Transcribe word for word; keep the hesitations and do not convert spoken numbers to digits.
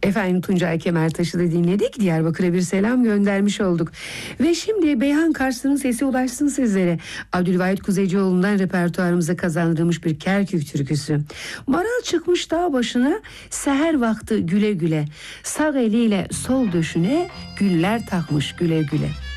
Efendim Tuncay Kemertaş'ı da dinledik. Diyarbakır'a bir selam göndermiş olduk. Ve şimdi Beyhan Karslı'nın sesi ulaşsın sizlere. Abdülvahit Kuzeycioğlu'ndan repertuarımıza kazandırılmış bir Kerkük türküsü. Maral çıkmış dağ başına, seher vakti güle güle. Sağ eliyle sol döşüne güller takmış güle güle.